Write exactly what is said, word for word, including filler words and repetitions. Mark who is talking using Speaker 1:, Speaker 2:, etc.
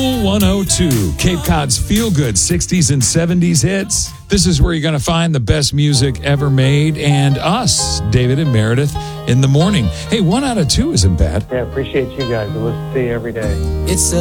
Speaker 1: one oh two, Cape Cod's feel-good sixties and seventies hits. This is where you're going to find the best music ever made, and us, David and Meredith, in the morning. Hey, one out of two isn't bad.
Speaker 2: Yeah, appreciate you guys. I listen to you every day.
Speaker 3: It's a